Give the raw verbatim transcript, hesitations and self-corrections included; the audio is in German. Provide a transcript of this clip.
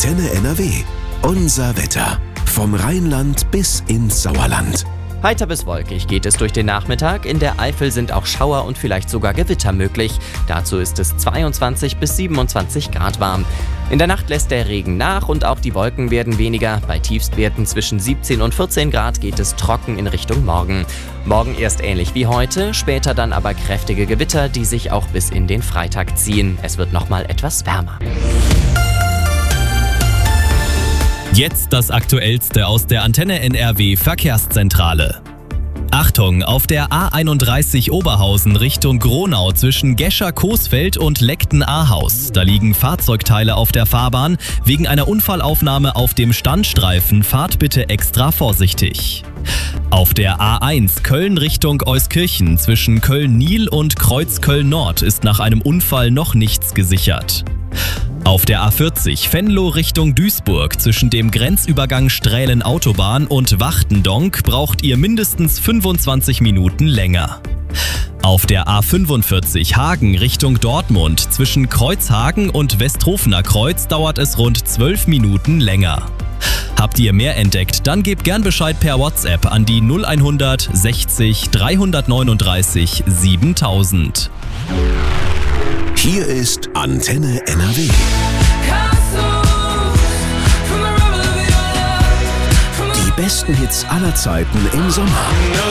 Antenne N R W. Unser Wetter. Vom Rheinland bis ins Sauerland. Heiter bis wolkig geht es durch den Nachmittag. In der Eifel sind auch Schauer und vielleicht sogar Gewitter möglich. Dazu ist es zweiundzwanzig bis siebenundzwanzig Grad warm. In der Nacht lässt der Regen nach und auch die Wolken werden weniger. Bei Tiefstwerten zwischen siebzehn und vierzehn Grad geht es trocken in Richtung Morgen. Morgen erst ähnlich wie heute, später dann aber kräftige Gewitter, die sich auch bis in den Freitag ziehen. Es wird nochmal etwas wärmer. Jetzt das Aktuellste aus der Antenne N R W Verkehrszentrale. Achtung, auf der A einunddreißig Oberhausen Richtung Gronau zwischen Gescher-Coesfeld und Leckten-Ahaus. Da liegen Fahrzeugteile auf der Fahrbahn. Wegen einer Unfallaufnahme auf dem Standstreifen fahrt bitte extra vorsichtig. Auf der A eins Köln Richtung Euskirchen zwischen Köln-Nil und Kreuz-Köln-Nord ist nach einem Unfall noch nichts gesichert. Auf der A vierzig Venlo Richtung Duisburg zwischen dem Grenzübergang Strählen-Autobahn und Wachtendonk braucht ihr mindestens fünfundzwanzig Minuten länger. Auf der A fünfundvierzig Hagen Richtung Dortmund zwischen Kreuzhagen und Westhofener Kreuz dauert es rund zwölf Minuten länger. Habt ihr mehr entdeckt, dann gebt gern Bescheid per WhatsApp an die null eins sechzig dreihundertneununddreißig siebentausend. Hier ist Antenne N R W. Die besten Hits aller Zeiten im Sommer.